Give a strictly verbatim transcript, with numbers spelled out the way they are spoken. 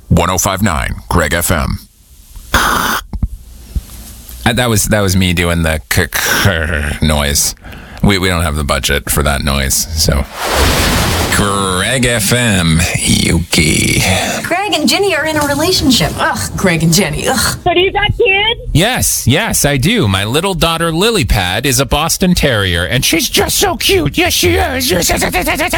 one oh five point nine Greg F M. Uh, That was that was me doing the k- k- noise. We we don't have the budget for that noise, so. Greg F M, Yuki. Greg and Jenny are in a relationship. Ugh, Greg and Jenny. Ugh. So do you got kids? Yes, yes, I do. My little daughter Lilypad is a Boston Terrier, and she's just so cute. Yes, she is. Yes, yes, yes, yes, yes,